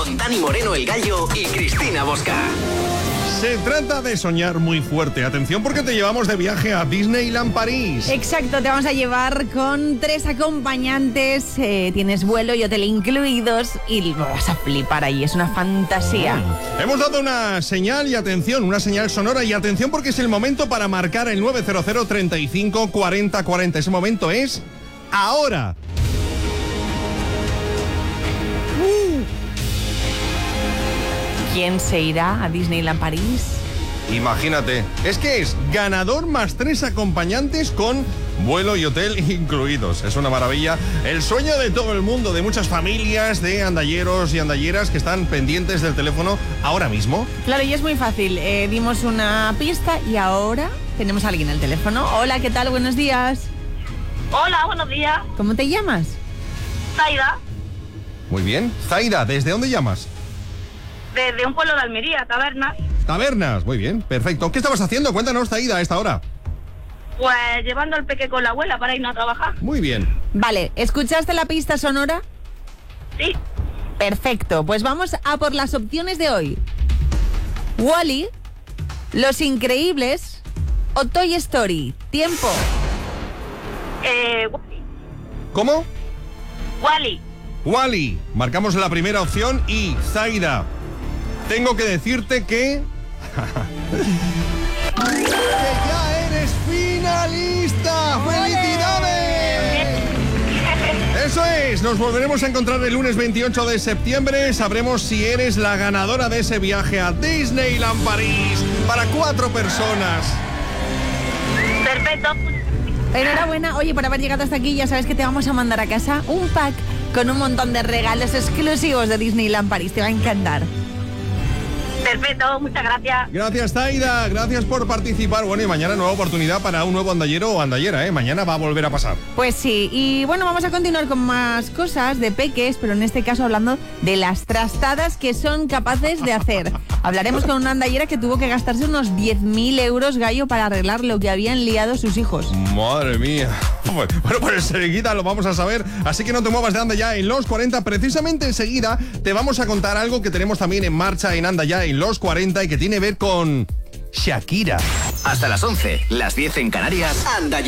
con Dani Moreno el Gallo y Cristina Bosca. Se trata de soñar muy fuerte. Atención porque te llevamos de viaje a Disneyland París. Exacto, te vamos a llevar con 3 acompañantes. Tienes vuelo y hotel incluidos y lo vas a flipar ahí. Es una fantasía. Hemos dado una señal y atención, una señal sonora y atención porque es el momento para marcar el 900 35 40 40. Ese momento es ahora. ¿Quién se irá a Disneyland París? Imagínate, es que es ganador más 3 acompañantes con vuelo y hotel incluidos. Es una maravilla. El sueño de todo el mundo, de muchas familias, de andalleros y andalleras que están pendientes del teléfono ahora mismo. Claro, y es muy fácil. Dimos una pista y ahora tenemos a alguien al teléfono. Hola, ¿qué tal? Buenos días. Hola, buenos días. ¿Cómo te llamas? Zaida, Muy bien. Zaida, ¿desde dónde llamas? desde un pueblo de Almería, Tabernas. Tabernas, muy bien, perfecto. ¿Qué estabas haciendo? Cuéntanos, Zaida, a esta hora. Pues llevando al peque con la abuela para irnos a trabajar. Muy bien. Vale, ¿escuchaste la pista sonora? Sí. Perfecto, pues vamos a por las opciones de hoy. Wall-E, Los Increíbles o Toy Story. Tiempo. Wally. ¿Cómo? Wally. Wall-E. Marcamos la primera opción y Zaida, tengo que decirte que ya eres finalista. ¡Felicidades! Eso es, nos volveremos a encontrar el lunes 28 de septiembre. Sabremos si eres la ganadora de ese viaje a Disneyland París para 4 personas. Perfecto. Enhorabuena, oye, por haber llegado hasta aquí. Ya sabes que te vamos a mandar a casa un pack con un montón de regalos exclusivos de Disneyland París. Te va a encantar. Perfecto, muchas gracias. Gracias, Zaida, gracias por participar. Bueno, y mañana nueva oportunidad para un nuevo andallero o andallera, ¿eh? Mañana va a volver a pasar. Pues sí, y bueno, vamos a continuar con más cosas de peques, pero en este caso hablando de las trastadas que son capaces de hacer. Hablaremos con una andallera que tuvo que gastarse unos 10.000 euros, Gallo, para arreglar lo que habían liado sus hijos. Madre mía. Bueno, pues enseguida lo vamos a saber, así que no te muevas de Anda Ya en los 40. Precisamente enseguida te vamos a contar algo que tenemos también en marcha en Anda Ya en los 40 y que tiene que ver con Shakira. Hasta las 11, las 10 en Canarias. Anda Ya.